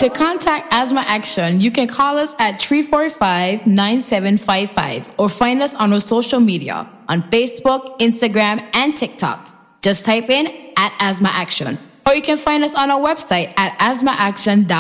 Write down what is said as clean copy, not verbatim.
To contact Asthma Action, you can call us at 345-9755 or find us on our social media on Facebook, Instagram, and TikTok. Just type in @Asthma Action. Or you can find us on our website at asthmaaction.com.